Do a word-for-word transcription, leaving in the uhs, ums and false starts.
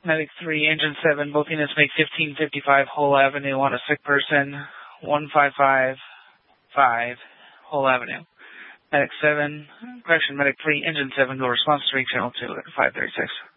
Medic three, Engine seven, both units make fifteen fifty-five Hull Avenue on a sick person, one five five five Hull Avenue. Medic seven, correction, Medic three, Engine seven, go response to Channel two at five thirty-six.